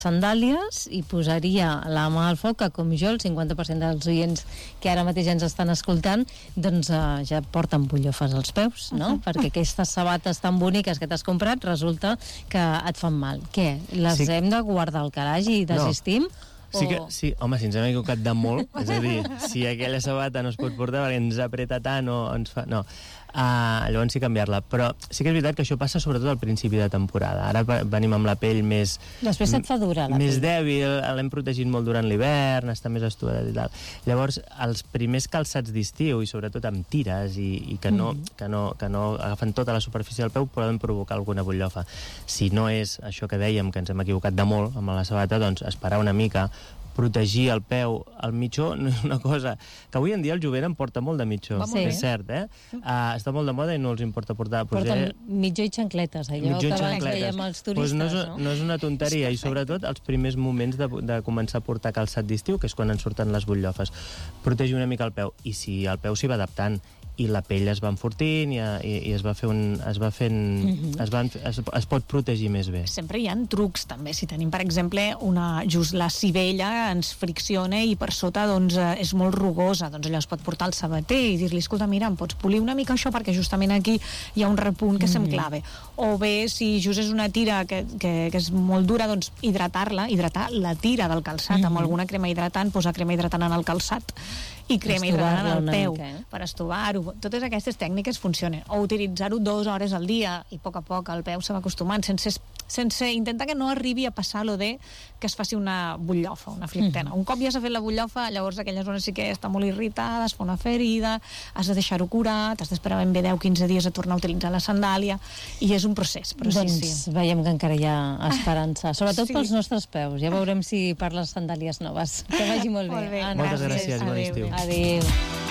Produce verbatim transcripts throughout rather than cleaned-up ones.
sandàlies i posaria la mà al foc, que com jo, el cinquanta per cent dels oients que ara mateix ens estan escoltant, doncs uh, ja porten bullofes als peus, no? Uh-huh. Perquè aquestes sabates tan boniques que t'has comprat resulta que et fan mal. Què? Les sí. hem de guardar al calaix i desistim? No. Sí que, sí, home, si ens hem equivocat de molt, és a dir, si aquella sabata no es pot portar perquè ens apreta tant o ens fa... No, uh, llavors sí canviar-la. Però sí que és veritat que això passa sobretot al principi de temporada. Ara venim amb la pell més... Després se't fa dura, la més pell. dèbil, l'hem protegit molt durant l'hivern, està més estudiat i tal. Llavors, els primers calçats d'estiu, i sobretot amb tires, i, i que, no, mm. que, no, que no agafen tota la superfície del peu, poden provocar alguna butllofa. Si no és això que dèiem, que ens hem equivocat de molt amb la sabata, doncs esperar una mica, protegir el peu, el mitjó no és una cosa que avui en dia el jovent en porta molt de mitjó, sí. És cert, eh? Uh, està molt de moda i no els importa portar. Porten eh... mitjó i xancletes, allò mitjó que abans xancletes. Veiem els turistes, pues no, és, no? no és una tonteria, i sobretot els primers moments de, de començar a portar calçat d'estiu, que és quan ens surten les butllofes. Protegir una mica el peu, i si el peu s'hi va adaptant i la pell es va enfortint i, i, i es va fer un, es va fent mm-hmm. es, van, es, es pot protegir més bé. Sempre hi ha trucs també, si tenim per exemple una, just la sivella ens fricciona i per sota doncs és molt rugosa, doncs allò es pot portar al sabater i dir-li, escolta, mira, em pots polir una mica això perquè justament aquí hi ha un repunt que mm-hmm. se'm clave, o bé si just és una tira que, que, que és molt dura, doncs hidratar-la, hidratar la tira del calçat, mm-hmm. amb alguna crema hidratant, posar crema hidratant en el calçat i crema hidratant en el peu mica, eh? Per estovar-ho. Totes aquestes tècniques funcionen. O utilitzar-ho dues hores al dia i a poc a poc el peu se va acostumant, sense, sense intentar que no arribi a passar lo de que es faci una butllofa, una flictena. Mm. Un cop ja s'ha fet la butllofa, llavors aquella zona sí que està molt irritada, es fa una ferida, has de deixar-ho curat, has d'esperar ben bé deu a quinze dies a tornar a utilitzar la sandàlia, i és un procés. Però doncs sí, sí. veiem que encara hi ha esperança, sobretot sí. pels nostres peus. Ja veurem si per les sandàlies noves. Que vagi molt bé. Molt bé. Anna, moltes gràcies, bon estiu. Adéu.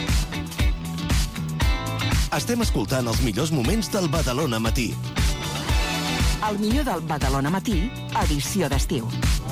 Estem escoltant els millors moments del Badalona Matí. El millor del Badalona Matí, edició d'estiu.